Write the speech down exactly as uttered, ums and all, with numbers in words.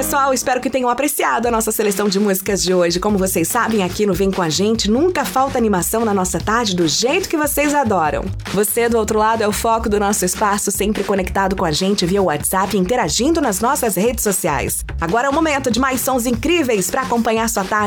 pessoal, espero que tenham apreciado a nossa seleção de músicas de hoje. Como vocês sabem, aqui no Vem Com a Gente nunca falta animação na nossa tarde do jeito que vocês adoram. Você do outro lado é o foco do nosso espaço, sempre conectado com a gente via WhatsApp e interagindo nas nossas redes sociais. Agora é o momento de mais sons incríveis para acompanhar sua tarde